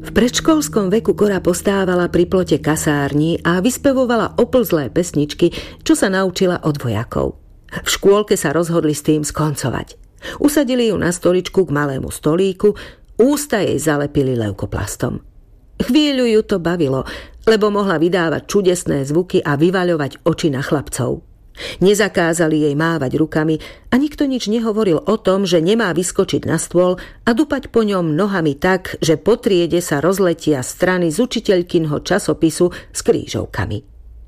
V predškolskom veku Kora postávala pri plote kasárni a vyspevovala oplzlé pesničky, čo sa naučila od vojakov. V škôlke sa rozhodli s tým skoncovať. Usadili ju na stoličku k malému stolíku, ústa jej zalepili leukoplastom. Chvíľu ju to bavilo, lebo mohla vydávať čudesné zvuky a vyvaľovať oči na chlapcov. Nezakázali jej mávať rukami a nikto nič nehovoril o tom, že nemá vyskočiť na stôl a dupať po ňom nohami tak, že po triede sa rozletia strany z učiteľkynho časopisu s krížovkami.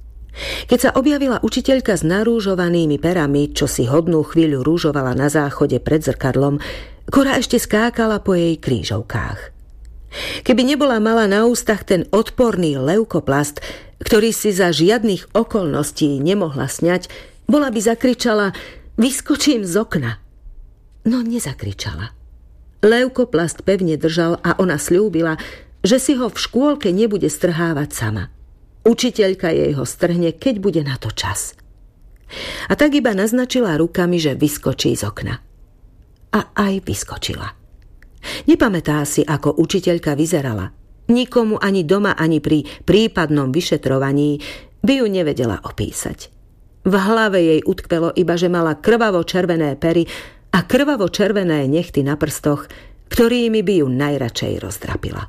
Keď sa objavila učiteľka s narúžovanými perami, čo si hodnú chvíľu rúžovala na záchode pred zrkadlom, Kora ešte skákala po jej krížovkách. Keby nebola mala na ústach ten odporný leukoplast, ktorý si za žiadnych okolností nemohla sňať, bola by zakričala: vyskočím z okna. No nezakričala. Leukoplast pevne držal a ona sľúbila, že si ho v škôlke nebude strhávať sama. Učiteľka jej ho strhne, keď bude na to čas. A tak iba naznačila rukami, že vyskočí z okna. A aj vyskočila. Nepamätá si, ako učiteľka vyzerala. Nikomu ani doma, ani pri prípadnom vyšetrovaní by ju nevedela opísať. V hlave jej utkvelo iba, že mala krvavo-červené pery a krvavo-červené nechty na prstoch, ktorými by ju najradšej rozdrapila.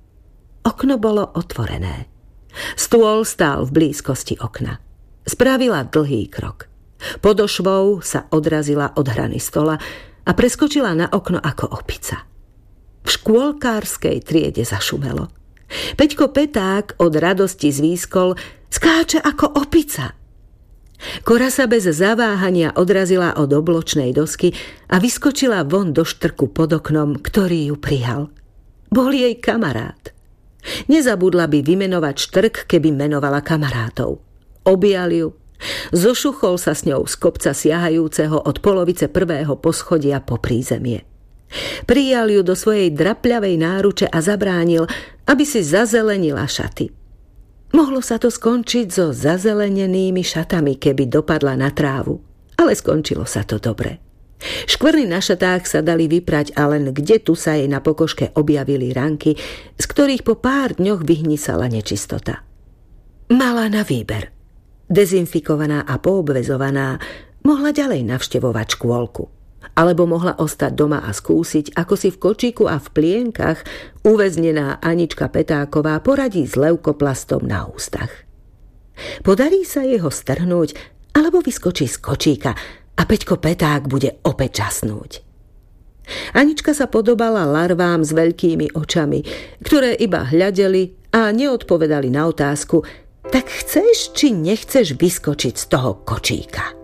Okno bolo otvorené. Stôl stál v blízkosti okna. Spravila dlhý krok. Podošvou sa odrazila od hrany stola a preskočila na okno ako opica. V škôlkárskej triede zašumelo. Peťko Peták od radosti zvískol: skáče ako opica. Kora sa bez zaváhania odrazila od obločnej dosky a vyskočila von do štrku pod oknom, ktorý ju prijal. Bol jej kamarát. Nezabudla by vymenovať štrk, keby menovala kamarátov. Objal ju. Zošuchol sa s ňou z kopca siahajúceho od polovice prvého poschodia po prízemie. Prijal ju do svojej drapľavej náruče a zabránil, aby si zazelenila šaty. Mohlo sa to skončiť so zazelenenými šatami, keby dopadla na trávu, ale skončilo sa to dobre. Škvrny na šatách sa dali vyprať a len kde tu sa jej na pokožke objavili ranky, z ktorých po pár dňoch vyhnisala nečistota. Mala na výber. Dezinfikovaná a poobvezovaná mohla ďalej navštevovať škôlku. Alebo mohla ostať doma a skúsiť, ako si v kočíku a v plienkach uväznená Anička Petáková poradí s leukoplastom na ústach. Podarí sa jeho strhnúť, alebo vyskočí z kočíka a Peťko Peták bude opäť žasnúť. Anička sa podobala larvám s veľkými očami, ktoré iba hľadeli a neodpovedali na otázku: tak chceš či nechceš vyskočiť z toho kočíka?